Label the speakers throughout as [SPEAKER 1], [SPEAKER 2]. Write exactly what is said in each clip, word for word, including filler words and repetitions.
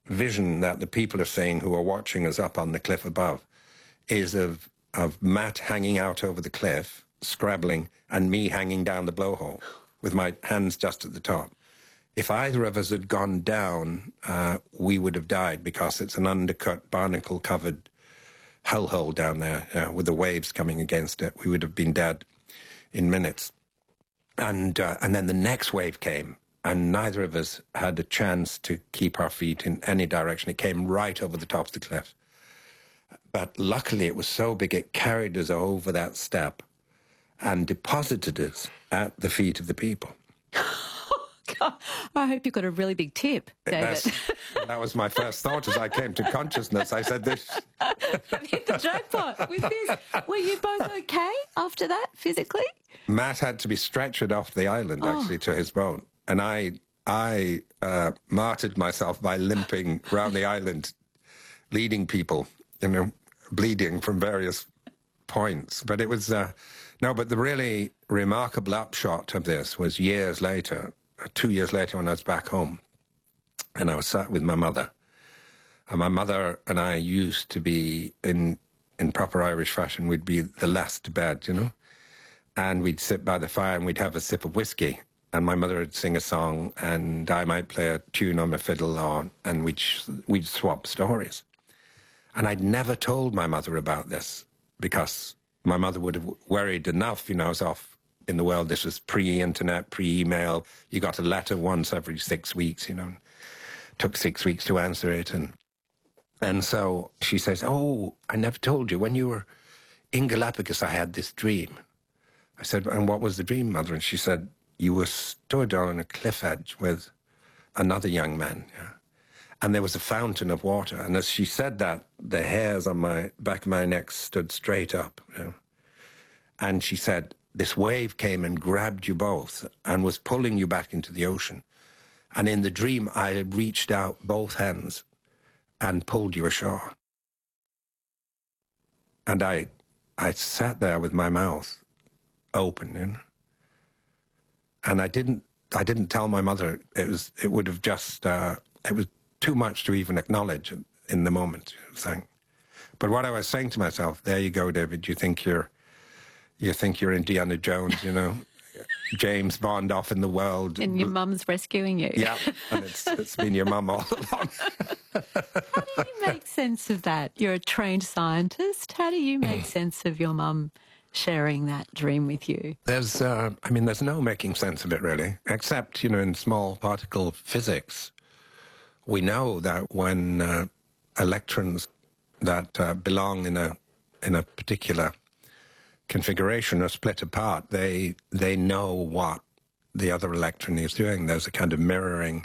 [SPEAKER 1] vision that the people are seeing who are watching us up on the cliff above is of, of Matt hanging out over the cliff, scrabbling, and me hanging down the blowhole with my hands just at the top. If either of us had gone down, uh, we would have died because it's an undercut, barnacle-covered hellhole down there uh, with the waves coming against it. We would have been dead in minutes. And, uh, and then the next wave came, and neither of us had a chance to keep our feet in any direction. It came right over the top of the cliff. But luckily it was so big, it carried us over that step and deposited us at the feet of the people.
[SPEAKER 2] God, I hope you got a really big tip, David.
[SPEAKER 1] That's, that was my first thought as I came to consciousness. I said this.
[SPEAKER 2] I've hit the jackpot with this. Were you both okay after that, physically?
[SPEAKER 1] Matt had to be stretchered off the island, actually, oh. to his boat. And I, I uh, martyred myself by limping around the island, leading people, you know, bleeding from various points. But it was, uh, no, but the really remarkable upshot of this was years later, two years later when I was back home, and I was sat with my mother. And my mother and I used to be, in, in proper Irish fashion, we'd be the last to bed, you know? And we'd sit by the fire and we'd have a sip of whiskey. And my mother would sing a song and I might play a tune on my fiddle, or, and we'd, we'd swap stories. And I'd never told my mother about this because my mother would have worried enough, you know, I was off in the world. This was pre-internet, pre-email. You got a letter once every six weeks, you know. It took six weeks to answer it. And, and so she says, oh, I never told you. When you were in Galapagos, I had this dream. I said, and what was the dream, Mother? And she said, you were stood on a cliff edge with another young man, yeah? And there was a fountain of water. And as she said that, the hairs on my back of my neck stood straight up, you know? And she said, this wave came and grabbed you both and was pulling you back into the ocean. And in the dream, I had reached out both hands and pulled you ashore. And I, I sat there with my mouth open, you know? And I didn't, I didn't tell my mother. It was, it would have just, uh, it was too much to even acknowledge in the moment. Saying, but what I was saying to myself, there you go, David. You think you're, you think you're Indiana Jones, you know, James Bond off in the world,
[SPEAKER 2] and your mum's rescuing you.
[SPEAKER 1] Yeah, and it's, it's been your mum all along.
[SPEAKER 2] How do you make sense of that? You're a trained scientist. How do you make sense of your mum sharing that dream with you?
[SPEAKER 1] There's, uh, I mean, there's no making sense of it, really, except, you know, in small particle physics, we know that when uh, electrons that uh, belong in a, in a particular configuration are split apart, they, they know what the other electron is doing. There's a kind of mirroring.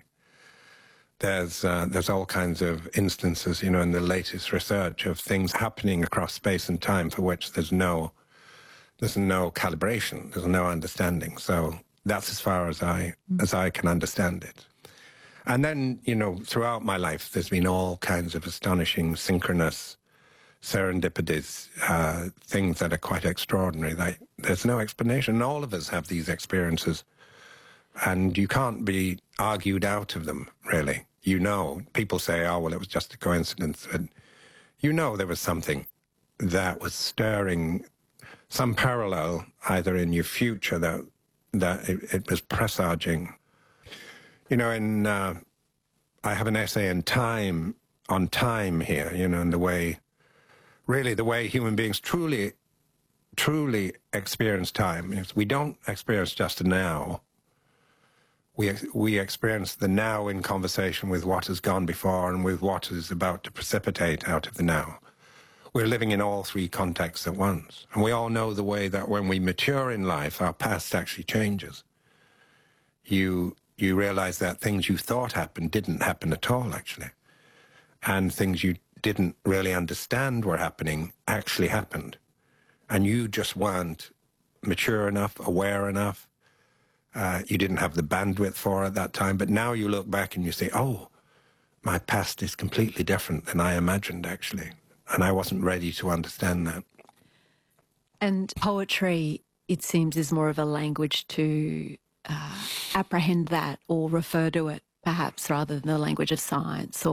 [SPEAKER 1] There's, uh, there's all kinds of instances, you know, in the latest research of things happening across space and time for which there's no There's no calibration, there's no understanding. So that's as far as I, as I can understand it. And then, you know, throughout my life, there's been all kinds of astonishing, synchronous, serendipities, uh, things that are quite extraordinary. Like, there's no explanation. All of us have these experiences. And you can't be argued out of them, really. You know, people say, oh, well, it was just a coincidence. But you know there was something that was stirring some parallel either in your future that that it, it was presaging. You know, in uh, I have an essay in Time, on time here, you know, and the way, really the way human beings truly, truly experience time. We don't experience just a now. We, we experience the now in conversation with what has gone before and with what is about to precipitate out of the now. We're living in all three contexts at once. And we all know the way that when we mature in life, our past actually changes. You, you realize that things you thought happened didn't happen at all, actually. And things you didn't really understand were happening actually happened. And you just weren't mature enough, aware enough. Uh, you didn't have the bandwidth for it at that time. But now you look back and you say, oh, my past is completely different than I imagined, actually. And I wasn't ready to understand that.
[SPEAKER 2] And poetry, it seems, is more of a language to uh, apprehend that or refer to it, perhaps, rather than the language of science or